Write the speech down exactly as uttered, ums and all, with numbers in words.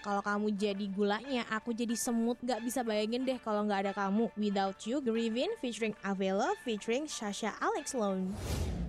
Kalau kamu jadi gulanya, aku jadi semut. Gak bisa bayangin deh kalau gak ada kamu. Without You, Grievin featuring Avella featuring Sasha Alex Lone.